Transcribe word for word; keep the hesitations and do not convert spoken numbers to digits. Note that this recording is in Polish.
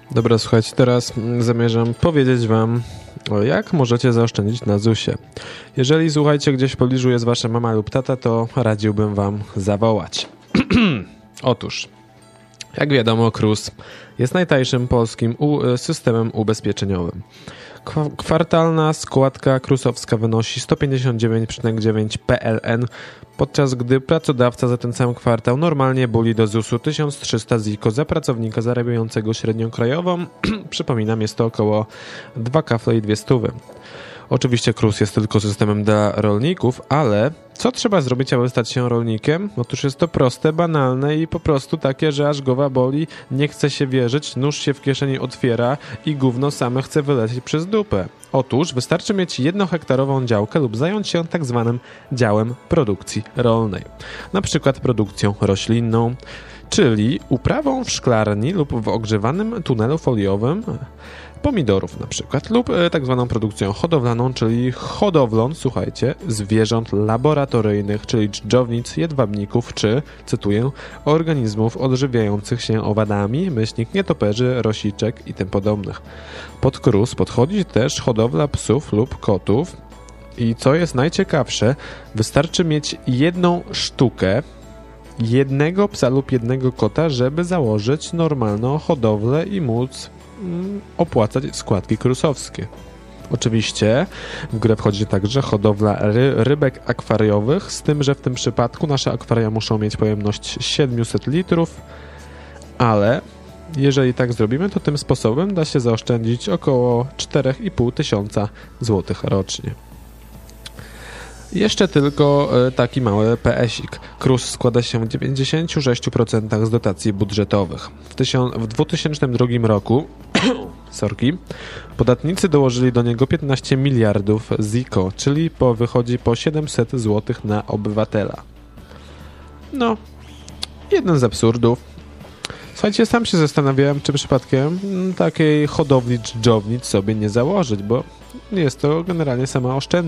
Dobra, słuchajcie, teraz zamierzam powiedzieć wam, jak możecie zaoszczędzić na zusie. Jeżeli, słuchajcie, gdzieś w pobliżu jest wasza mama lub tata, to radziłbym wam zawołać. Otóż, jak wiadomo, K R U S jest najtańszym polskim u- systemem ubezpieczeniowym. Kwa- kwartalna składka krusowska wynosi sto pięćdziesiąt dziewięć przecinek dziewięć P L N, podczas gdy pracodawca za ten sam kwartał normalnie buli do zusu tysiąc trzysta ziko za pracownika zarabiającego średnią krajową. Przypominam, jest to około dwa kafle i dwie stówy. Oczywiście K R U S jest tylko systemem dla rolników, ale co trzeba zrobić, aby stać się rolnikiem? Otóż jest to proste, banalne i po prostu takie, że aż głowa boli, nie chce się wierzyć, nóż się w kieszeni otwiera i gówno same chce wylecieć przez dupę. Otóż wystarczy mieć jednohektarową działkę lub zająć się tak zwanym działem produkcji rolnej. Na przykład produkcją roślinną, czyli uprawą w szklarni lub w ogrzewanym tunelu foliowym pomidorów na przykład, lub e, tak zwaną produkcją hodowlaną, czyli hodowlą, słuchajcie, zwierząt laboratoryjnych, czyli dżdżownic, jedwabników, czy, cytuję, organizmów odżywiających się owadami, myślnik nietoperzy, rosiczek i tym podobnych. Pod K R U S podchodzi też hodowla psów lub kotów i co jest najciekawsze, wystarczy mieć jedną sztukę jednego psa lub jednego kota, żeby założyć normalną hodowlę i móc opłacać składki krusowskie. Oczywiście w grę wchodzi także hodowla ry- rybek akwariowych, z tym, że w tym przypadku nasze akwaria muszą mieć pojemność siedemset litrów, ale jeżeli tak zrobimy, to tym sposobem da się zaoszczędzić około cztery i pół tysiąca złotych rocznie. Jeszcze tylko taki mały P S ik. K R U S składa się w dziewięćdziesiąt sześć procent z dotacji budżetowych. W, tysiąc, w dwa tysiące drugim roku sorki, podatnicy dołożyli do niego piętnaście miliardów ziko, czyli po, wychodzi po siedemset złotych na obywatela. No, jeden z absurdów. Słuchajcie, sam się zastanawiałem, czy przypadkiem takiej hodowli dżdżownic sobie nie założyć, bo jest to generalnie sama oszczędność.